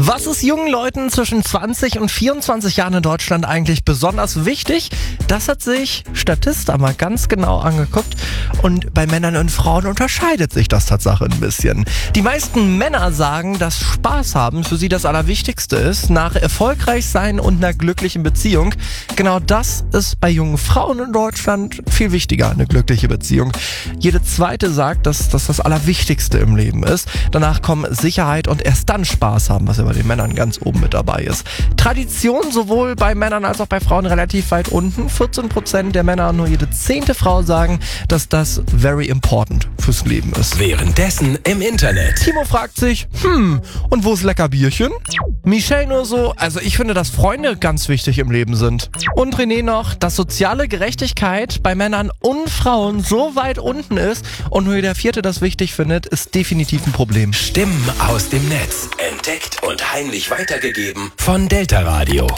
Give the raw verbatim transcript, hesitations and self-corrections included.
Was ist jungen Leuten zwischen zwanzig und vierundzwanzig Jahren in Deutschland eigentlich besonders wichtig? Das hat sich Statista mal ganz genau angeguckt und bei Männern und Frauen unterscheidet sich das Tatsache ein bisschen. Die meisten Männer sagen, dass Spaß haben für sie das Allerwichtigste ist, nach erfolgreich sein und einer glücklichen Beziehung. Genau das ist bei jungen Frauen in Deutschland viel wichtiger, eine glückliche Beziehung. Jede zweite sagt, dass das das Allerwichtigste im Leben ist. Danach kommen Sicherheit und erst dann Spaß haben, was ja bei den Männern ganz oben mit dabei ist. Tradition sowohl bei Männern als auch bei Frauen relativ weit unten. vierzehn Prozent der Männer und nur jede zehnte Frau sagen, dass das very important fürs Leben ist. Währenddessen im Internet. Timo fragt sich, hm, und wo ist lecker Bierchen? Michelle nur so, also ich finde, dass Freunde ganz wichtig im Leben sind. Und René noch, dass soziale Gerechtigkeit bei Männern und Frauen so weit unten ist und nur jeder Vierte das wichtig findet, ist definitiv ein Problem. Stimmen aus dem Netz. Entdeckt und heimlich weitergegeben von Delta Radio.